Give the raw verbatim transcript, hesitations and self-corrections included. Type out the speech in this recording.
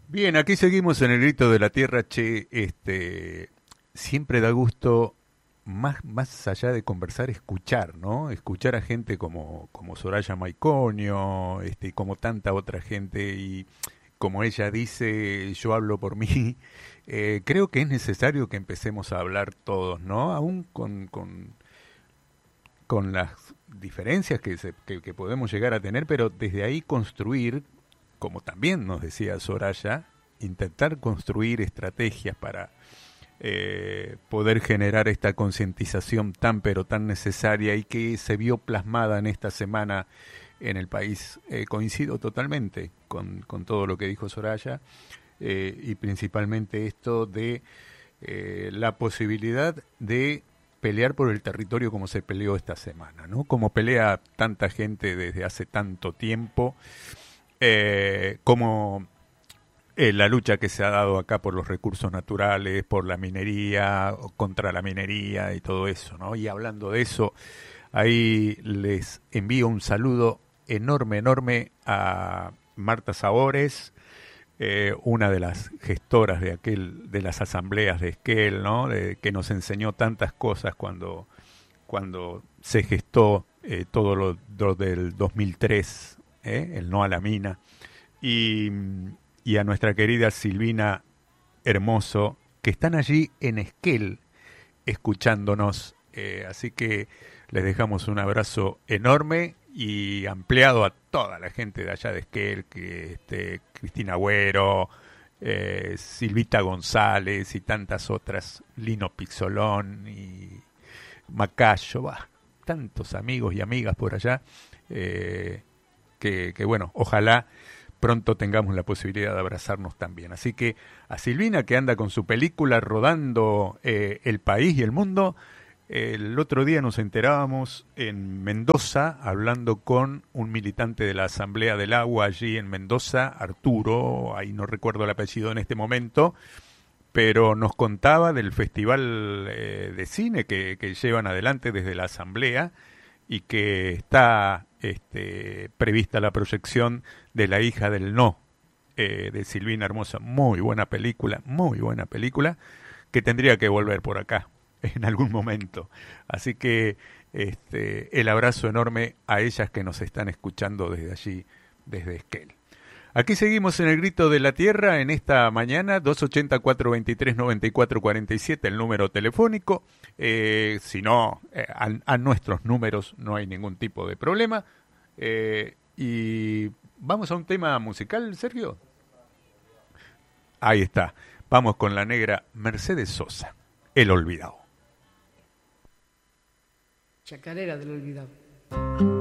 Bien, aquí seguimos en el grito de la tierra, che, este, siempre da gusto, más, más allá de conversar, escuchar, ¿no? Escuchar a gente como, como Soraya Maiconio, este, y como tanta otra gente, y como ella dice, yo hablo por mí, eh, creo que es necesario que empecemos a hablar todos, ¿no? Aún con, con, con las diferencias que, se, que, que podemos llegar a tener, pero desde ahí construir, como también nos decía Soraya, intentar construir estrategias para eh, poder generar esta concientización tan pero tan necesaria y que se vio plasmada en esta semana en el país. Eh, coincido totalmente con, con todo lo que dijo Soraya, eh, y principalmente esto de eh, la posibilidad de pelear por el territorio como se peleó esta semana, ¿no? Como pelea tanta gente desde hace tanto tiempo, eh, como eh, la lucha que se ha dado acá por los recursos naturales, por la minería, contra la minería y todo eso, ¿no? Y hablando de eso, ahí les envío un saludo enorme, enorme a Marta Sabores, eh, una de las gestoras de aquel, de las asambleas de Esquel, ¿no? De, que nos enseñó tantas cosas cuando, cuando se gestó eh, todo lo, lo del dos mil tres, ¿eh? El no a la mina. Y, y a nuestra querida Silvina Hermoso, que están allí en Esquel escuchándonos. Eh, así que les dejamos un abrazo enorme y ampliado a toda la gente de allá de Esquel, que este, Cristina Agüero, eh, Silvita González y tantas otras, Lino Pixolón y Macayo, bah, tantos amigos y amigas por allá, eh, que, que bueno, ojalá pronto tengamos la posibilidad de abrazarnos también. Así que a Silvina, que anda con su película rodando eh, el país y el mundo, el otro día nos enterábamos en Mendoza, hablando con un militante de la Asamblea del Agua allí en Mendoza, Arturo, ahí no recuerdo el apellido en este momento, pero nos contaba del festival eh, de cine que, que llevan adelante desde la Asamblea y que está este, prevista la proyección de La hija del no, eh, de Silvina Hermosa. Muy buena película, muy buena película, que tendría que volver por acá en algún momento. Así que este, el abrazo enorme a ellas que nos están escuchando desde allí, desde Esquel. Aquí seguimos en el grito de la tierra en esta mañana, dos ochenta, cuatrocientos veintitrés, noventa y cuatro cuarenta y siete, el número telefónico. Eh, si no, eh, a, a nuestros números no hay ningún tipo de problema. Eh, y vamos a un tema musical, Sergio. Ahí está. Vamos con la negra Mercedes Sosa, El Olvidado. Chacarera del olvidado.